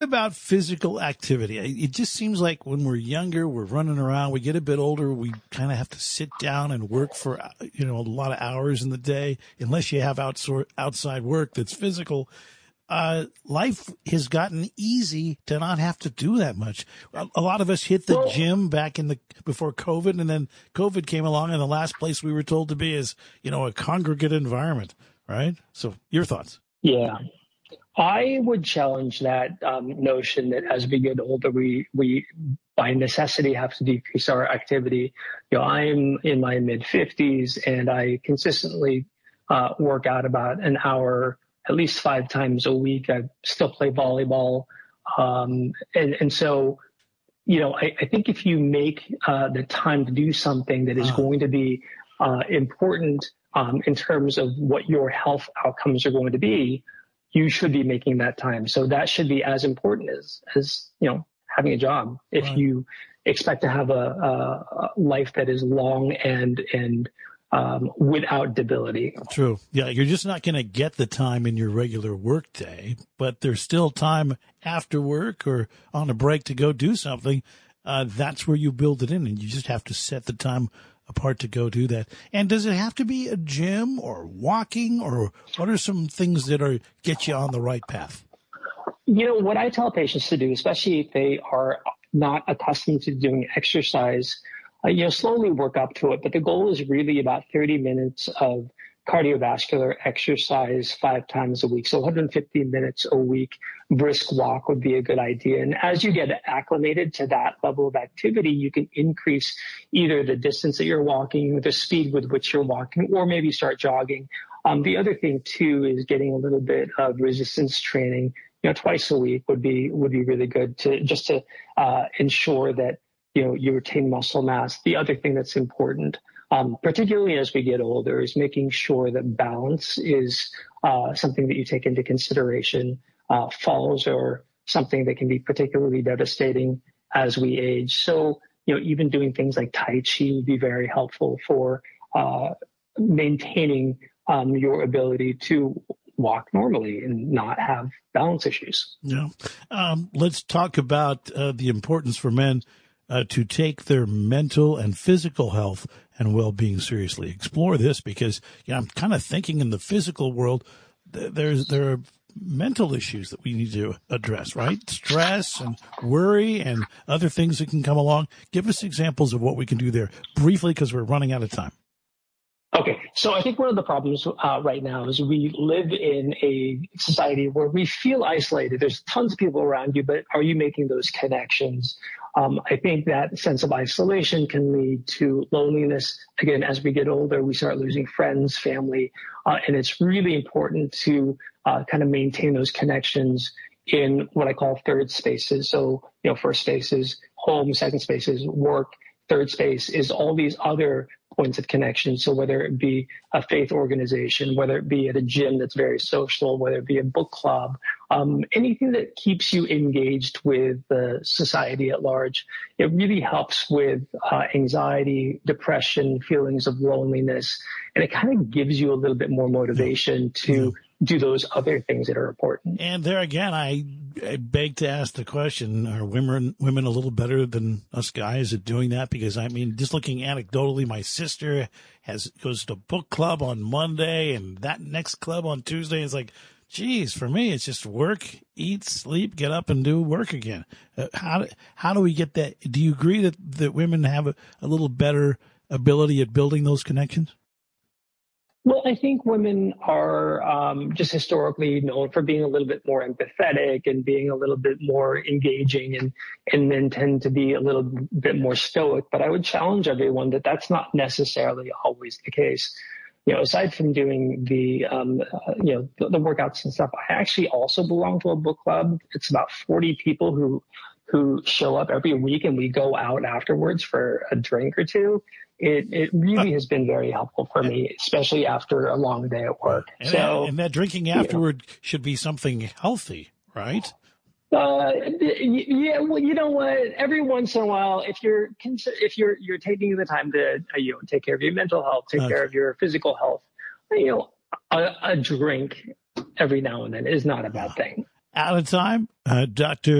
About physical activity. It just seems like when we're younger, we're running around. We get a bit older, we kind of have to sit down and work for, a lot of hours in the day, unless you have outside work that's physical. Life has gotten easy to not have to do that much. A lot of us hit the gym back before COVID, and then COVID came along, and the last place we were told to be is, a congregate environment, right? So your thoughts? Yeah. I would challenge that notion that as we get older, we by necessity have to decrease our activity. I'm in my mid-50s, and I consistently work out about an hour, at least 5 times a week. I still play volleyball. And so, I think if you make the time to do something that is going to be important in terms of what your health outcomes are going to be, you should be making that time. So that should be as important as having a job. If you expect to have a life that is long and without debility. True. Yeah, you're just not going to get the time in your regular work day, but there's still time after work or on a break to go do something. That's where you build it in, and you just have to set the time apart to go do that. And does it have to be a gym or walking, or what are some things that get you on the right path? What I tell patients to do, especially if they are not accustomed to doing exercise, slowly work up to it. But the goal is really about 30 minutes of cardiovascular exercise 5 times a week. So 150 minutes a week, brisk walk would be a good idea. And as you get acclimated to that level of activity, you can increase either the distance that you're walking, the speed with which you're walking, or maybe start jogging. The other thing too is getting a little bit of resistance training, twice a week would be really good to ensure that, you retain muscle mass. The other thing that's important, particularly as we get older, is making sure that balance is something that you take into consideration. Falls are something that can be particularly devastating as we age. So, even doing things like Tai Chi would be very helpful for maintaining your ability to walk normally and not have balance issues. Yeah. Let's talk about the importance for men to take their mental and physical health and well-being seriously. Explore this because I'm kind of thinking in the physical world, there are mental issues that we need to address, right? Stress and worry and other things that can come along. Give us examples of what we can do there briefly because we're running out of time. Okay, so I think one of the problems right now is we live in a society where we feel isolated. There's tons of people around you, but are you making those connections? I think that sense of isolation can lead to loneliness. Again, as we get older, we start losing friends, family, and it's really important to kind of maintain those connections in what I call third spaces. So, first space is home, second space is work, third space is all these other points of connection. So whether it be a faith organization, whether it be at a gym that's very social, whether it be a book club, anything that keeps you engaged with the society at large, it really helps with anxiety, depression, feelings of loneliness, and it kind of gives you a little bit more motivation to do those other things that are important. And there again, I beg to ask the question, are women a little better than us guys at doing that? Because, just looking anecdotally, my sister goes to book club on Monday and that next club on Tuesday. It's like, geez, for me, it's just work, eat, sleep, get up and do work again. How do we get that? Do you agree that women have a little better ability at building those connections? Well, I think women are just historically known for being a little bit more empathetic and being a little bit more engaging, and men tend to be a little bit more stoic. But I would challenge everyone that that's not necessarily always the case. Aside from doing the workouts and stuff, I actually also belong to a book club. It's about 40 people who show up every week, and we go out afterwards for a drink or two. It really has been very helpful for me, especially after a long day at work. And that drinking afterward should be something healthy, right? Yeah. Well, you know what? Every once in a while, if you're taking the time to take care of your mental health, take care of your physical health, a drink every now and then is not a bad thing. Out of time. Dr.